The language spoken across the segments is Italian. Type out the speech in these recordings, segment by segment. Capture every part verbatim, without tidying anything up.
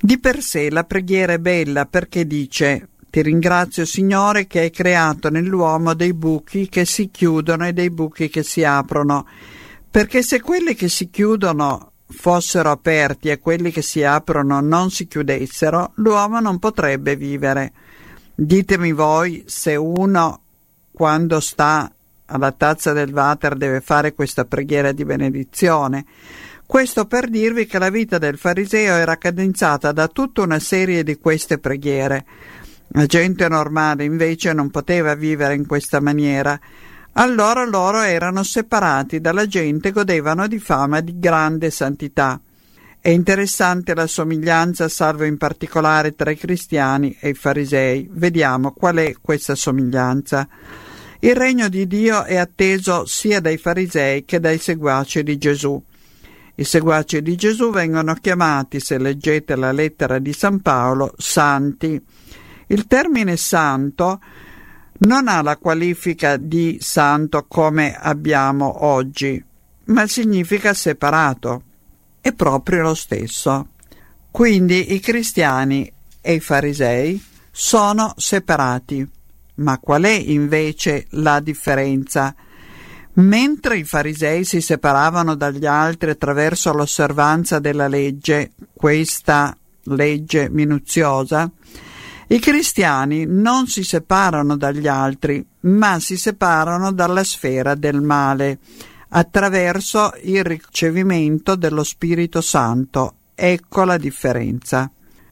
Di per sé la preghiera è bella perché dice: ti ringrazio Signore che hai creato nell'uomo dei buchi che si chiudono e dei buchi che si aprono, perché se quelli che si chiudono fossero aperti e quelli che si aprono non si chiudessero, l'uomo non potrebbe vivere. Ditemi voi se uno, quando sta alla tazza del water, deve fare questa preghiera di benedizione. Questo per dirvi che la vita del fariseo era cadenzata da tutta una serie di queste preghiere. La gente normale invece non poteva vivere in questa maniera. Allora loro erano separati dalla gente e godevano di fama di grande santità. È interessante la somiglianza, salvo in particolare, tra i cristiani e i farisei. Vediamo qual è questa somiglianza. Il regno di Dio è atteso sia dai farisei che dai seguaci di Gesù. I seguaci di Gesù vengono chiamati, se leggete la lettera di San Paolo, santi. Il termine santo non ha la qualifica di santo come abbiamo oggi, ma significa separato. È proprio lo stesso. Quindi i cristiani e i farisei sono separati. Ma qual è invece la differenza? Mentre i farisei si separavano dagli altri attraverso l'osservanza della legge, questa legge minuziosa, i cristiani non si separano dagli altri, ma si separano dalla sfera del male, attraverso il ricevimento dello Spirito Santo. Ecco la differenza.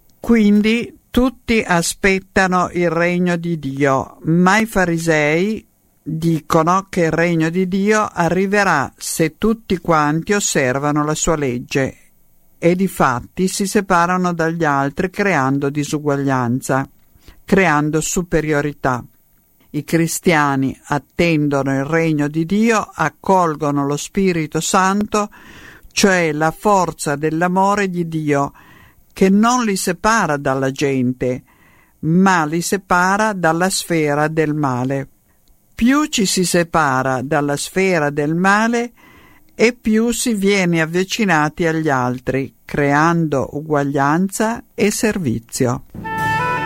Quindi tutti aspettano il regno di Dio, ma i farisei dicono che il regno di Dio arriverà se tutti quanti osservano la sua legge, e difatti si separano dagli altri creando disuguaglianza, creando superiorità. I cristiani attendono il regno di Dio, accolgono lo Spirito Santo, cioè la forza dell'amore di Dio, che non li separa dalla gente, ma li separa dalla sfera del male. Più ci si separa dalla sfera del male e più si viene avvicinati agli altri, creando uguaglianza e servizio.